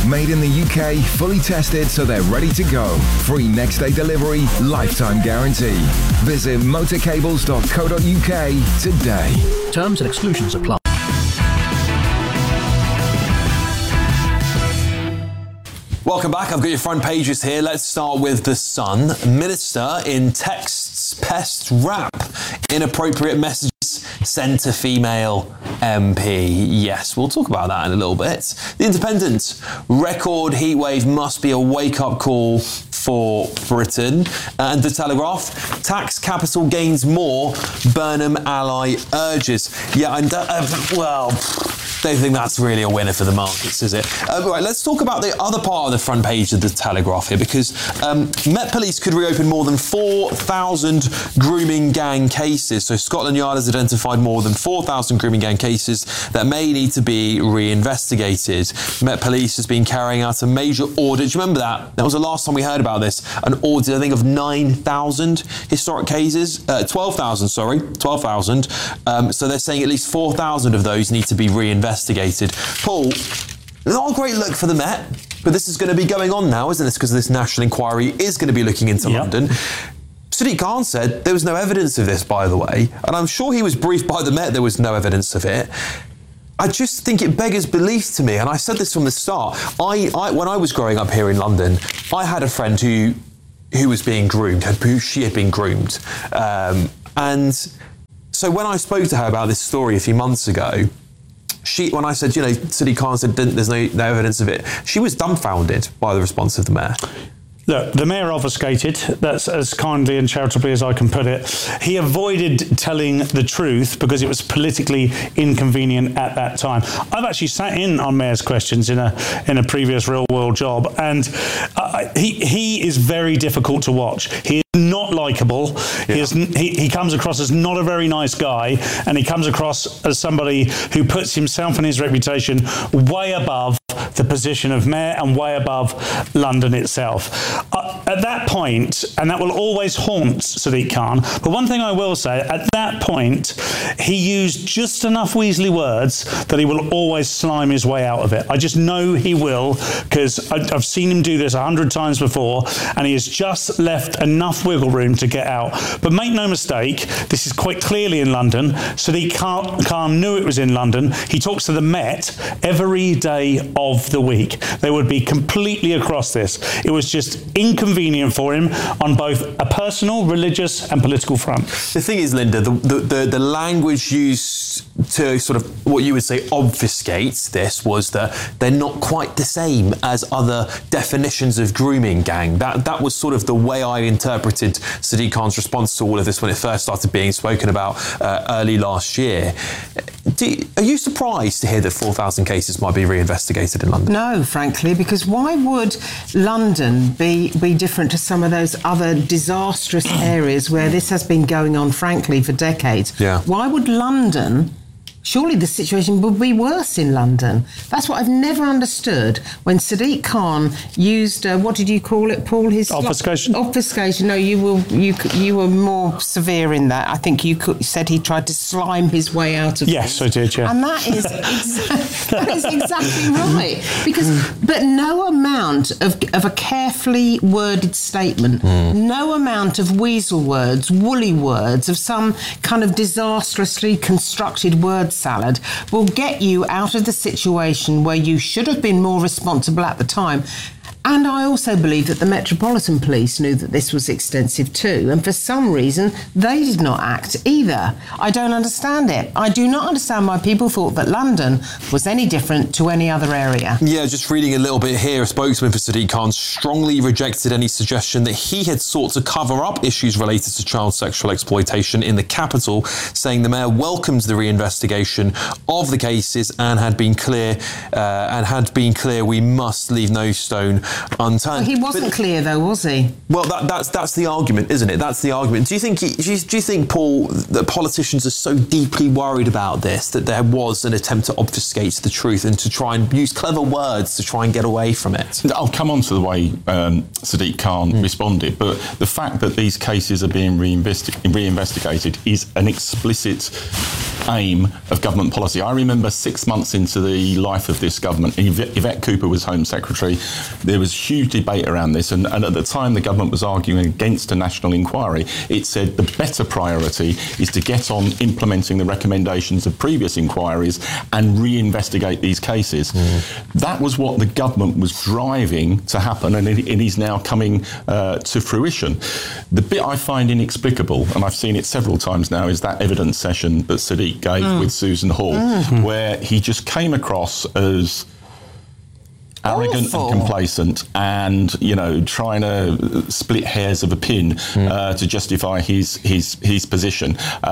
Made in the UK, fully tested so they're ready to go. Free next day delivery, lifetime guarantee. Visit motorcables.co.uk today. Terms and exclusions apply. Welcome back. I've got your front pages here. Let's start with The Sun. Minister in texts pest rap. Inappropriate messages sent to female MP. Yes, we'll talk about that in a little bit. The Independent. Record heatwave must be a wake-up call for Britain. And The Telegraph. Tax capital gains more. Burnham ally urges. Yeah, don't think that's really a winner for the markets, is it? Right, let's talk about the other part of the front page of The Telegraph here, because Met Police could reopen more than 4,000 grooming gang cases. So Scotland Yard has identified more than 4,000 grooming gang cases that may need to be reinvestigated. Met Police has been carrying out a major audit. Do you remember that? That was the last time we heard about this. An audit, I think, of 9,000 historic cases. 12,000. So they're saying at least 4,000 of those need to be reinvestigated. Paul, not a great look for the Met, but this is going to be going on now, isn't it? Because this national inquiry is going to be looking into London. Sadiq Khan said there was no evidence of this, by the way, and I'm sure he was briefed by the Met there was no evidence of it. I just think it beggars belief to me, and I said this from the start. When I was growing up here in London, I had a friend who was being groomed, she had been groomed, and so when I spoke to her about this story a few months ago, when I said, Sadiq Khan said there's no evidence of it, she was dumbfounded by the response of the Mayor. Look, the Mayor obfuscated. That's as kindly and charitably as I can put it. He avoided telling the truth because it was politically inconvenient at that time. I've actually sat in on Mayor's questions in a previous real world job, and he is very difficult to watch. He is not likeable. Yeah. He comes across as not a very nice guy, and he comes across as somebody who puts himself and his reputation way above the position of Mayor and way above London itself. At that point, and that will always haunt Sadiq Khan, but one thing I will say, at that point, he used just enough Weasley words that he will always slime his way out of it. I just know he will, because I've seen him do this 100 times before, and he has just left enough wiggle room to get out. But make no mistake, this is quite clearly in London. Sadiq Khan knew it was in London. He talks to the Met every day of the week. They would be completely across this. It was just inconvenient for him on both a personal, religious and political front. The thing is, Linda, the language used to sort of what you would say obfuscate this was that they're not quite the same as other definitions of grooming gang. That was sort of the way I interpreted Sadiq Khan's response to all of this when it first started being spoken about early last year. Are you surprised to hear that 4,000 cases might be reinvestigated in London? No, frankly, because why would London be different to some of those other disastrous areas where this has been going on, frankly, for decades? Yeah. Why would London... Surely the situation would be worse in London. That's what I've never understood. When Sadiq Khan used, what did you call it, Paul? His obfuscation. Obfuscation. No, you were more severe in that. I think you said he tried to slime his way out of. Yes, I did. Yeah. And that is exactly right. But no amount of a carefully worded statement, no amount of weasel words, woolly words, of some kind of disastrously constructed word salad will get you out of the situation where you should have been more responsible at the time. And I also believe that the Metropolitan Police knew that this was extensive too, and for some reason they did not act either. I don't understand it. I do not understand why people thought that London was any different to any other area. Yeah, just reading a little bit here, a spokesman for Sadiq Khan strongly rejected any suggestion that he had sought to cover up issues related to child sexual exploitation in the capital, saying the Mayor welcomes the reinvestigation of the cases and had been clear we must leave no stone unturned. He wasn't clear though, was he? Well, that's the argument, isn't it? That's the argument. Do you think, Paul, that politicians are so deeply worried about this that there was an attempt to obfuscate the truth and to try and use clever words to try and get away from it? I'll come on to the way Sadiq Khan responded, but the fact that these cases are being reinvestigated is an explicit aim of government policy. I remember 6 months into the life of this government, Yvette Cooper was Home Secretary. There was huge debate around this, and at the time the government was arguing against a national inquiry. It said the better priority is to get on implementing the recommendations of previous inquiries and reinvestigate these cases. That was what the government was driving to happen, and it is now coming to fruition. The bit I find inexplicable, and I've seen it several times now, is that evidence session that Sadiq gave with Susan Hall, where he just came across as arrogant and complacent, and trying to split hairs of a pin to justify his position.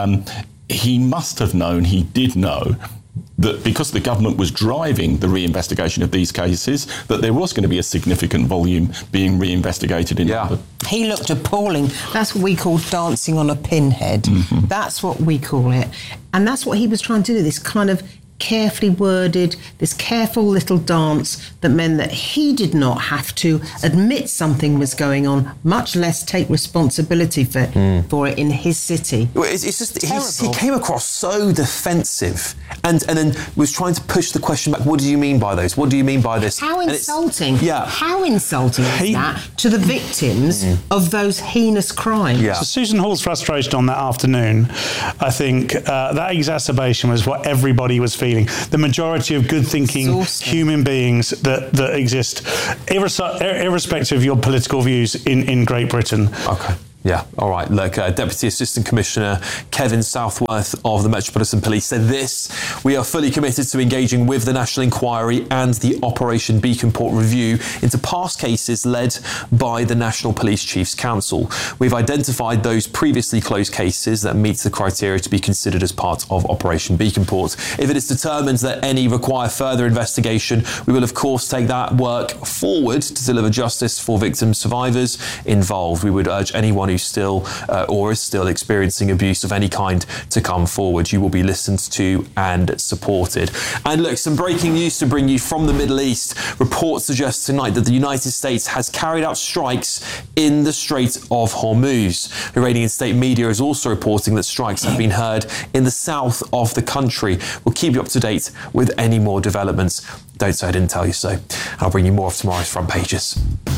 He must have known, he did know, that because the government was driving the reinvestigation of these cases, that there was going to be a significant volume being reinvestigated in London. He looked appalling. That's what we call dancing on a pinhead. That's what we call it. And that's what he was trying to do, this kind of carefully worded, this careful little dance that meant that he did not have to admit something was going on, much less take responsibility for it in his city. It's just he came across so defensive, and then was trying to push the question back. What do you mean by those? What do you mean by this? How insulting! How insulting is that to the victims of those heinous crimes? So Susan Hall's frustration on that afternoon, I think that exacerbation was what everybody was feeling. The majority of good-thinking human beings that exist, irrespective of your political views in Great Britain. Okay. Yeah, all right. Look, Deputy Assistant Commissioner Kevin Southworth of the Metropolitan Police said this: "We are fully committed to engaging with the National Inquiry and the Operation Beacon Port review into past cases led by the National Police Chiefs Council. We've identified those previously closed cases that meet the criteria to be considered as part of Operation Beacon Port. If it is determined that any require further investigation, we will of course take that work forward to deliver justice for victims, survivors involved. We would urge anyone who's still or is still experiencing abuse of any kind to come forward. You will be listened to and supported." And look, some breaking news to bring you from the Middle East. Reports suggest tonight that the United States has carried out strikes in the Strait of Hormuz. Iranian state media is also reporting that strikes have been heard in the south of the country. We'll keep you up to date with any more developments. Don't say I didn't tell you so. I'll bring you more of tomorrow's front pages.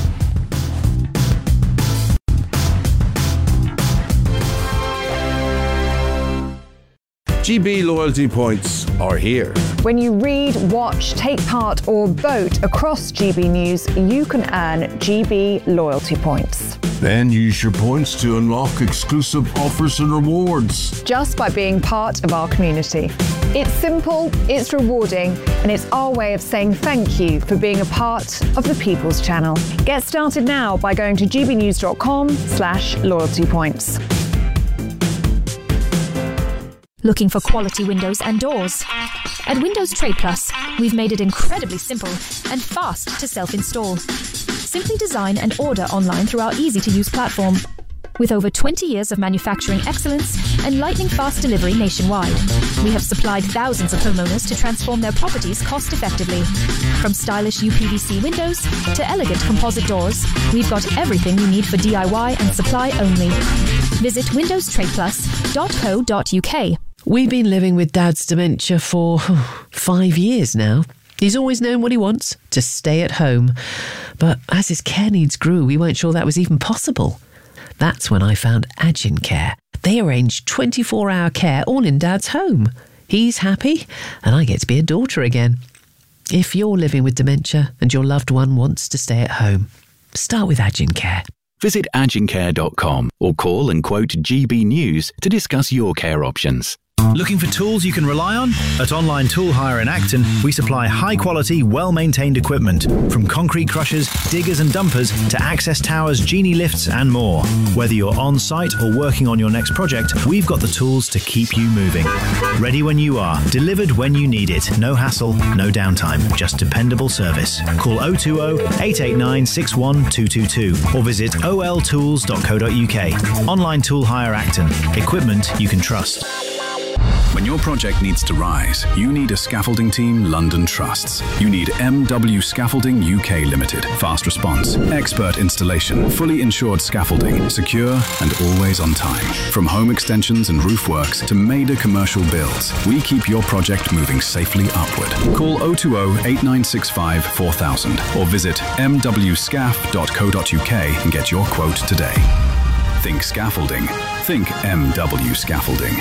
GB loyalty points are here. When you read, watch, take part or vote across GB News, you can earn GB loyalty points. Then use your points to unlock exclusive offers and rewards. Just by being part of our community. It's simple, it's rewarding, and it's our way of saying thank you for being a part of the People's Channel. Get started now by going to gbnews.com/loyalty points. Looking for quality windows and doors? At Windows Trade Plus, we've made it incredibly simple and fast to self-install. Simply design and order online through our easy-to-use platform. With over 20 years of manufacturing excellence and lightning-fast delivery nationwide, we have supplied thousands of homeowners to transform their properties cost-effectively. From stylish UPVC windows to elegant composite doors, we've got everything you need for DIY and supply only. Visit windowstradeplus.co.uk. We've been living with Dad's dementia for 5 years now. He's always known what he wants, to stay at home. But as his care needs grew, we weren't sure that was even possible. That's when I found Agincare. They arrange 24-hour care all in Dad's home. He's happy, and I get to be a daughter again. If you're living with dementia and your loved one wants to stay at home, start with Agincare. Visit agincare.com or call and quote GB News to discuss your care options. Looking for tools you can rely on? At Online Tool Hire in Acton, we supply high-quality, well-maintained equipment, from concrete crushers, diggers and dumpers to access towers, genie lifts and more. Whether you're on-site or working on your next project, we've got the tools to keep you moving. Ready when you are, delivered when you need it. No hassle, no downtime, just dependable service. Call 020-889-61222 or visit oltools.co.uk. Online Tool Hire Acton. Equipment you can trust. When your project needs to rise, you need a scaffolding team London trusts. You need MW Scaffolding UK Limited. Fast response, expert installation, fully insured scaffolding, secure and always on time. From home extensions and roof works to major commercial builds, we keep your project moving safely upward. Call 020 8965 4000 or visit mwscaf.co.uk and get your quote today. Think scaffolding. Think MW Scaffolding.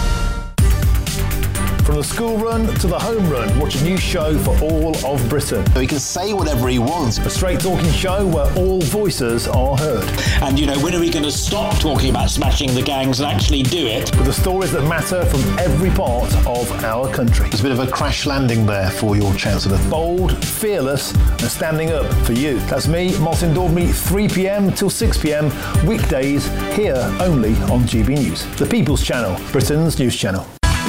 From the school run to the home run, watch a new show for all of Britain. He can say whatever he wants. A straight talking show where all voices are heard. And, when are we going to stop talking about smashing the gangs and actually do it? With the stories that matter from every part of our country. There's a bit of a crash landing there for your Chancellor. Bold, fearless and standing up for you. That's me, Martin Daubney, 3pm till 6pm, weekdays, here only on GB News. The People's Channel, Britain's news channel.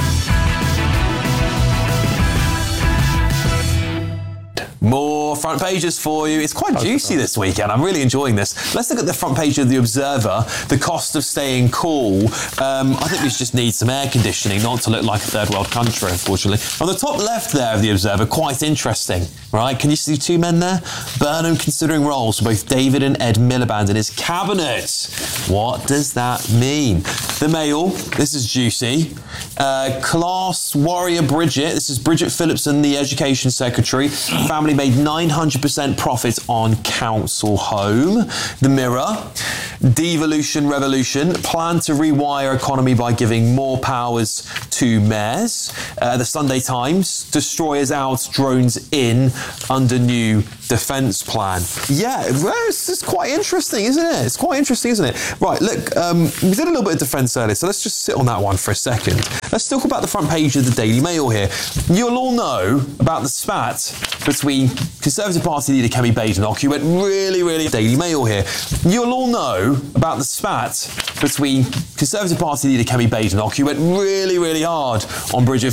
More front pages for you. It's quite juicy this weekend. I'm really enjoying this. Let's look at the front page of The Observer. The cost of staying cool. I think we just need some air conditioning, not to look like a third world country, unfortunately. On the top left there of The Observer, quite interesting, right? Can you see two men there? Burnham considering roles for both David and Ed Miliband in his cabinet. What does that mean? The Mail, this is juicy. Class warrior Bridget, this is Bridget Phillipson, the Education Secretary. Family made 900% profit on council home. The Mirror, devolution revolution, plan to rewire economy by giving more powers to mayors. The Sunday Times, destroyers out, drones in under new defence plan. Yeah, it's quite interesting, isn't it? It's quite interesting, isn't it? Right, look, we did a little bit of defence earlier, so let's just sit on that one for a second. Let's talk about the front page of the Daily Mail here. You'll all know about the spat between Conservative Party leader Kemi Badenoch, who went really Daily Mail here. You'll all know about the spat between Conservative Party leader Kemi Badenoch, who went really hard on Bridget